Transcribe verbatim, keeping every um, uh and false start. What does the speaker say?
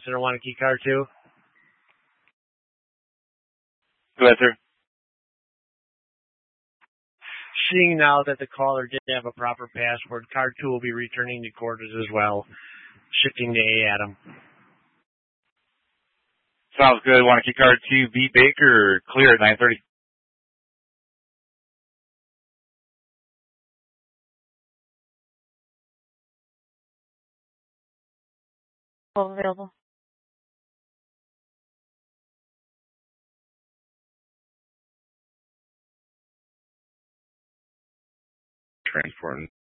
Center Wanakee card two. Go ahead, sir. Seeing now that the caller did have a proper password, card two will be returning to quarters as well. Shifting to A, Adam. Sounds good. Wanakee card two, B Baker, clear at nine thirty. All available. Transport